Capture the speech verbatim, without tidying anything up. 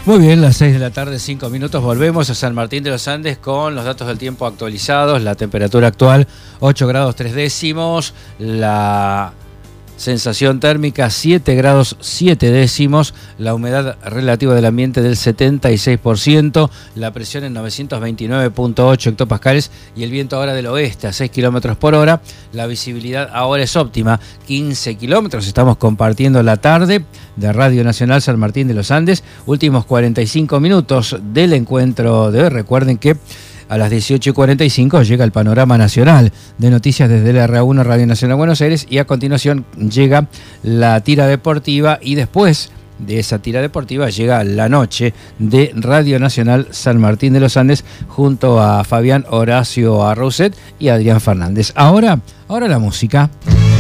Muy bien, las seis de la tarde, cinco minutos, volvemos a San Martín de los Andes con los datos del tiempo actualizados. La temperatura actual, ocho grados tres décimos, la sensación térmica siete grados siete décimos, la humedad relativa del ambiente del setenta y seis por ciento, la presión en novecientos veintinueve punto ocho hectopascales y el viento ahora del oeste a seis kilómetros por hora. La visibilidad ahora es óptima, quince kilómetros. Estamos compartiendo la tarde de Radio Nacional San Martín de los Andes. Últimos cuarenta y cinco minutos del encuentro de hoy. Recuerden que a las dieciocho y cuarenta y cinco llega el panorama nacional de noticias desde el R A uno Radio Nacional Buenos Aires y a continuación llega la tira deportiva y después de esa tira deportiva llega la noche de Radio Nacional San Martín de los Andes junto a Fabián Horacio Arrouset y Adrián Fernández. Ahora, ahora la música.